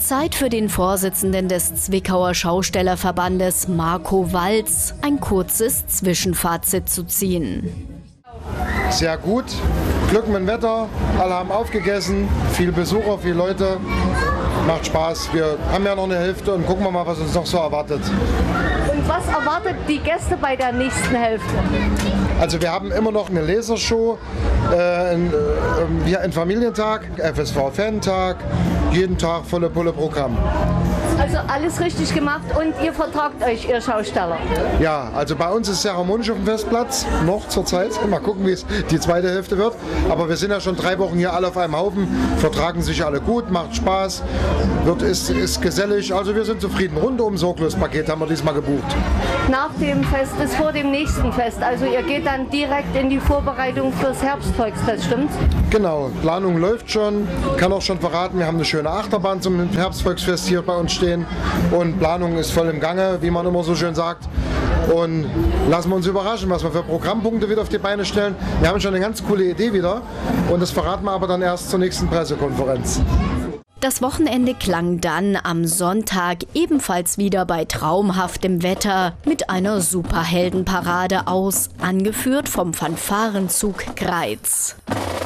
Zeit für den Vorsitzenden des Zwickauer Schaustellerverbandes, Marco Walz, ein kurzes Zwischenfazit zu ziehen. Sehr gut, Glück mit dem Wetter, alle haben aufgegessen, viel Besucher, viele Leute, macht Spaß. Wir haben ja noch eine Hälfte und gucken wir mal, was uns noch so erwartet. Und was erwartet die Gäste bei der nächsten Hälfte? Also wir haben immer noch eine Lasershow, einen Familientag, FSV-Fan-Tag, jeden Tag volle Pulle Programm. Also alles richtig gemacht und ihr vertragt euch, ihr Schausteller? Ja, also bei uns ist es sehr harmonisch auf dem Festplatz, noch zur Zeit. Mal gucken, wie es die zweite Hälfte wird. Aber wir sind ja schon 3 Wochen hier alle auf einem Haufen, vertragen sich alle gut, macht Spaß, ist gesellig. Also wir sind zufrieden. Rundum sorglos Paket haben wir diesmal gebucht. Nach dem Fest ist vor dem nächsten Fest. Also ihr geht dann direkt in die Vorbereitung fürs Herbstvolksfest, stimmt's? Genau, Planung läuft schon. Kann auch schon verraten, wir haben eine schöne Achterbahn zum Herbstvolksfest hier bei uns stehen. Und Planung ist voll im Gange, wie man immer so schön sagt. Und lassen wir uns überraschen, was wir für Programmpunkte wieder auf die Beine stellen. Wir haben schon eine ganz coole Idee wieder und das verraten wir aber dann erst zur nächsten Pressekonferenz. Das Wochenende klang dann am Sonntag ebenfalls wieder bei traumhaftem Wetter mit einer Superheldenparade aus, angeführt vom Fanfarenzug Greiz.